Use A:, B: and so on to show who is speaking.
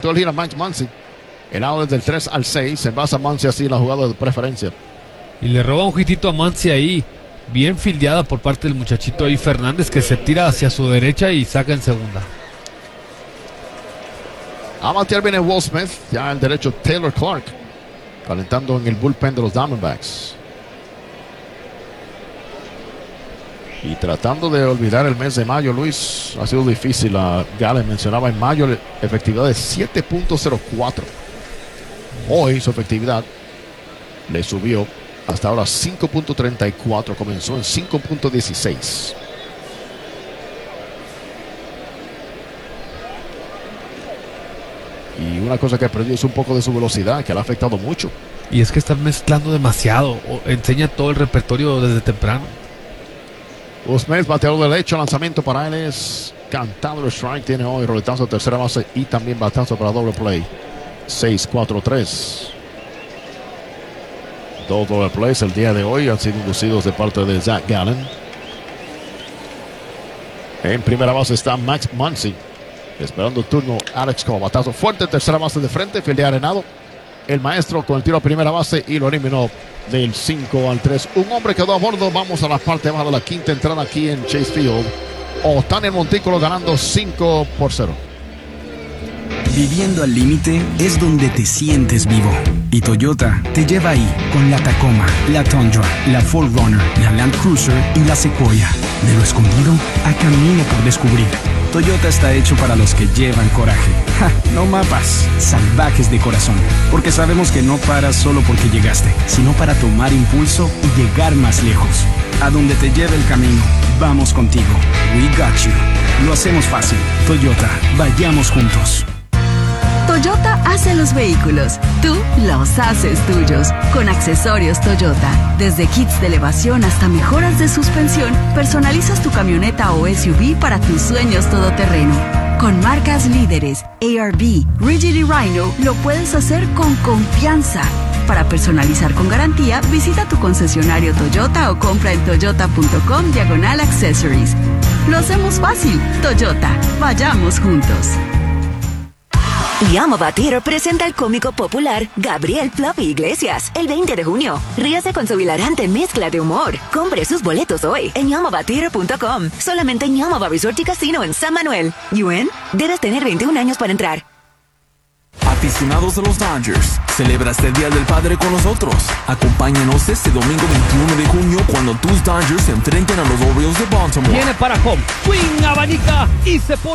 A: intentó elegir a Max Muncy. El lado desde el 3 al 6. Se basa Muncy así en la jugada de preferencia.
B: Y le roba un hitito a Muncy ahí. Bien fildeada por parte del muchachito ahí Fernández, que se tira hacia su derecha y saca en segunda.
A: A batear viene Will Smith. Ya el derecho Taylor Clark, calentando en el bullpen de los Diamondbacks. Y tratando de olvidar el mes de mayo, Luis, ha sido difícil. Gallen mencionaba en mayo efectividad de 7.04. Hoy su efectividad le subió hasta ahora 5.34. Comenzó en 5.16. Y una cosa que ha perdido es un poco de su velocidad, que le ha afectado mucho.
C: Y es que está mezclando demasiado. Enseña todo el repertorio desde temprano.
A: Smith, bateador derecho, lanzamiento para él es cantado el strike. Tiene hoy roletazo de tercera base y también batazo para doble play. 6-4-3. Dos doble plays el día de hoy han sido inducidos de parte de Zach Gallen. En primera base está Max Muncy, esperando el turno Alex Cole. Batazo fuerte, tercera base de frente, fildea arenado. El maestro con el tiro a primera base y lo eliminó del 5 al 3. Un hombre quedó a bordo. Vamos a la parte baja de la quinta entrada aquí en Chase Field. Otani Montículo ganando 5-0.
D: Viviendo al límite es donde te sientes vivo. Y Toyota te lleva ahí con la Tacoma, la Tundra, la 4Runner, la Land Cruiser y la Sequoia. De lo escondido a camino por descubrir. Toyota está hecho para los que llevan coraje. ¡Ja! No mapas, salvajes de corazón. Porque sabemos que no paras solo porque llegaste, sino para tomar impulso y llegar más lejos. A donde te lleve el camino, vamos contigo. We got you. Lo hacemos fácil. Toyota, vayamos juntos.
E: Toyota hace los vehículos, tú los haces tuyos. Con accesorios Toyota, desde kits de elevación hasta mejoras de suspensión, personalizas tu camioneta o SUV para tus sueños todoterreno. Con marcas líderes, ARB, Rigid y Rhino, lo puedes hacer con confianza. Para personalizar con garantía, visita tu concesionario Toyota o compra en toyota.com/accessories. Lo hacemos fácil. Toyota, vayamos juntos.
F: Llama Theater presenta al cómico popular Gabriel Fluffy Iglesias el 20 de junio. Ríase con su hilarante mezcla de humor. Compre sus boletos hoy en YamabaTheater.com. Solamente en Yamaba Resort y Casino en San Manuel. ¿Yuen? Debes tener 21 años para entrar.
G: Aficionados de los Dodgers, celebra este Día del Padre con nosotros. Acompáñanos este domingo 21 de junio cuando tus Dodgers se enfrenten a los Orioles de Baltimore.
C: Viene para home, swing, abanica y se pone